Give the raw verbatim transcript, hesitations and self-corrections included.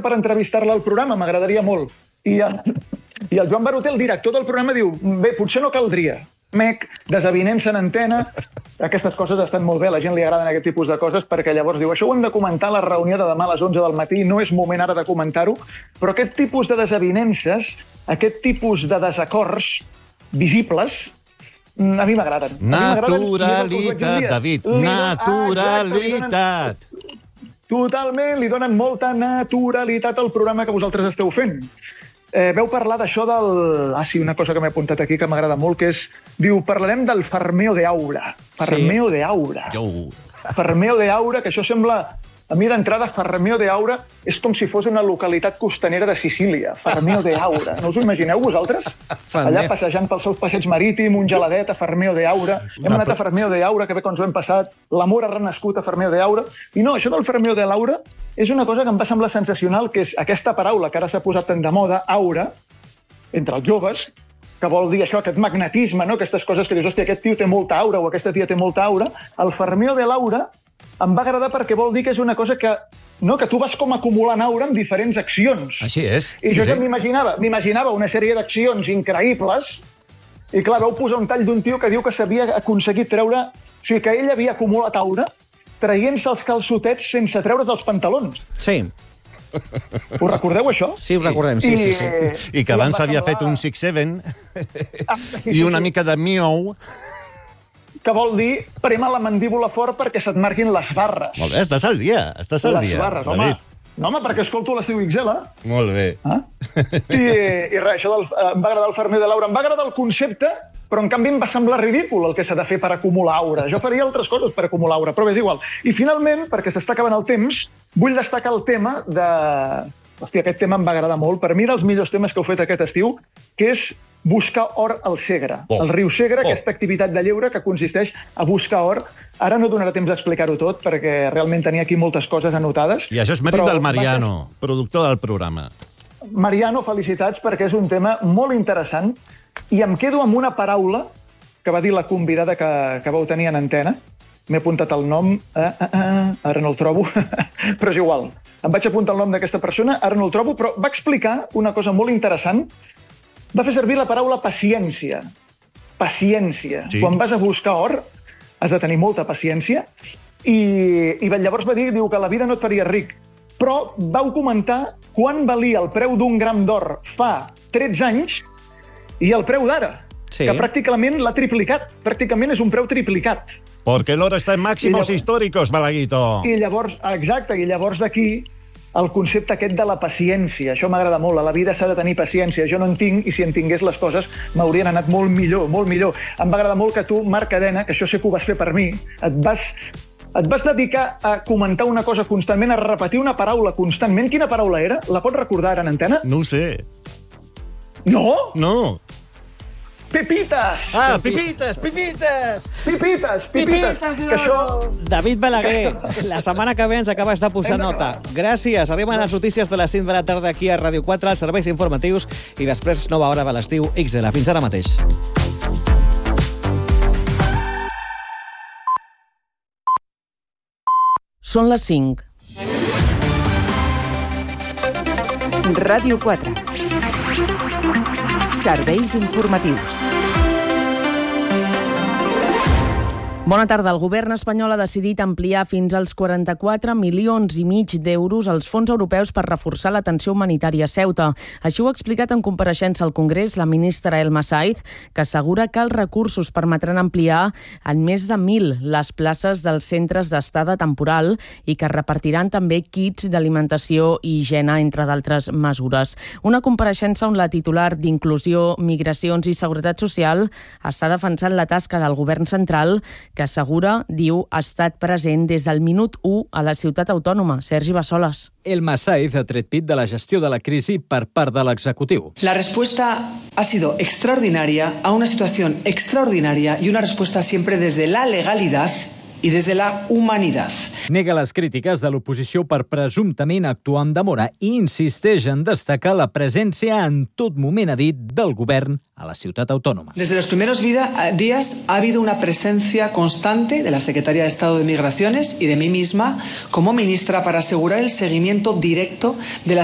per entrevistar-la al programa, m'agradaria molt. I el, I el Joan Baroter, el director del programa, diu, bé, potser no caldria. Mec, desavinença en antena, aquestes coses estan molt bé, a la gent li agraden aquest tipus de coses, perquè llavors diu, això ho hem de comentar a la reunió de demà a les onze del matí, no és moment ara de comentar-ho, però aquest tipus de desavinences, aquest tipus de desacords visibles, a mi m'agraden. Naturalitat, David, naturalitat. Totalment, li donen molta naturalitat al programa que vosaltres esteu fent. Eh, veu parlar d'això del... Ah, sí, una cosa que m'he apuntat aquí que m'agrada molt, que és... Diu, parlarem del Farmeo de Aura. Farmeo de Aura. Farmeo de Aura, que això sembla... A mi, d'entrada, Farmeo de Aura és com si fos una localitat costanera de Sicília. Farmeo de Aura. No us ho imagineu, vosaltres? Allà passejant pel seu passeig marítim, un geladet a Farmeo de Aura. Hem anat a Farmeo de Aura, que bé que ens ho hem passat. L'amor ha renascut a Farmeo de Aura. I no, això del Farmeo de l'Aura és una cosa que em va semblar sensacional, que és aquesta paraula que ara s'ha posat tan de moda, aura, entre els joves, que vol dir això, aquest magnetisme, no? Aquestes coses que dius, hòstia, aquest tio té molta aura o aquesta tia té molta aura. El Farmeo de l'Aura em va agradar perquè vol dir que és una cosa que, no, que tu vas com acumulant aura amb diferents accions. Així és. I sí, jo sí. ja m'imaginava, m'imaginava una sèrie d'accions increïbles i, clar, vau posar un tall d'un tio que diu que s'havia aconseguit treure... O sigui, que ell havia acumulat aura traient-se els calçotets sense treure's els pantalons. Sí. Ho recordeu, això? Sí, ho recordem, sí, sí. sí. I que abans havia fet un six seven i una mica de miou... que vol dir prema la mandíbula fort perquè se't marquin les barres. Molt bé, estàs al dia, estàs al dia. Les barres, home. No, home, perquè escolto l'estiu X L. Molt bé. Ah? I, I res, això del, em va agradar el Farmeo de l'Aura. Em va agradar el concepte, però en canvi em va semblar ridícul el que s'ha de fer per acumular aura. Jo faria altres coses per acumular aura, però és igual. I finalment, perquè s'està acabant el temps, vull destacar el tema de... Hòstia, aquest tema em va agradar molt. Per mi, dels millors temes que heu fet aquest estiu, que és buscar or al Segre. Oh. El riu Segre, oh. aquesta activitat de lleure que consisteix a buscar or. Ara no donarà temps d'explicar-ho tot, perquè realment tenia aquí moltes coses anotades. I això és mèrit del Mariano, ser... productor del programa. Mariano, felicitats, perquè és un tema molt interessant. I em quedo amb una paraula que va dir la convidada que, que vau tenir en antena. M'he apuntat el nom, ah, ah, ah, ara no el trobo, però és igual. Em vaig apuntar el nom d'aquesta persona, ara no el trobo, però va explicar una cosa molt interessant. Va fer servir la paraula paciència. Paciència. Sí. Quan vas a buscar or, has de tenir molta paciència. I, i llavors va dir, diu que la vida no et faria ric. Però vau comentar quan valia el preu d'un gram d'or fa tretze anys i el preu d'ara. Sí. Que pràcticament l'ha triplicat. Pràcticament és un preu triplicat. Porque el oro está en máximos llavors, históricos, Balaguito. I llavors, exacte, i llavors d'aquí el concepte aquest de la paciència. Això m'agrada molt. A la vida s'ha de tenir paciència. Jo no en tinc, i si en tingués les coses m'haurien anat molt millor, molt millor. Em va agradar molt que tu, Marc Cadena, que això sé que ho vas fer per mi, et vas, et vas dedicar a comentar una cosa constantment, a repetir una paraula constantment. Quina paraula era? La pots recordar ara en antena? No ho sé. No? No. Pepites! Ah, pipites, pipites! Pipites, pipites! Que això... David Balaguer, la setmana que ve ens acabes de posar nota. Gràcies. Arriben les notícies de les cinc de la tarda aquí a Ràdio quatre, als serveis informatius, i després nova hora de l'estiu X L. Fins ara mateix. Són les cinc. Ràdio quatre. Serveis informatius. Bona tarda. El govern espanyol ha decidit ampliar fins als quaranta-quatre milions i mig d'euros els fons europeus per reforçar l'atenció humanitària a Ceuta. Així ho ha explicat en compareixença al Congrés la ministra Elma Saiz, que assegura que els recursos permetran ampliar en més de mil les places dels centres d'estada temporal i que repartiran també kits d'alimentació i higiene, entre d'altres mesures. Una compareixença on la titular d'Inclusió, Migracions i Seguretat Social està defensant la tasca del govern central, que assegura, diu, ha estat present des del minut u a la ciutat autònoma. Sergi Bassoles. Elma Saiz ha tret pit de la gestió de la crisi per part de l'executiu. La respuesta ha sido extraordinaria a una situación extraordinaria y una respuesta siempre desde la legalidad i des de la humanitat. Nega les crítiques de l'oposició per presumptament actuar amb demora i insisteix en destacar la presència en tot moment, ha dit, del govern a la ciutat autònoma. Desde los primeros vida, días ha habido una presencia constante de la Secretaría de Estado de Migraciones y de mí misma como ministra para asegurar el seguimiento directo de la